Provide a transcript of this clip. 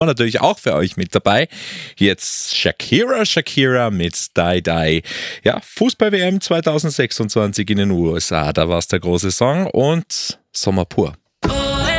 war natürlich auch für euch mit dabei. Jetzt Shakira mit Die Die. Ja, Fußball-WM 2026 in den USA, da war es der große Song und Sommer pur.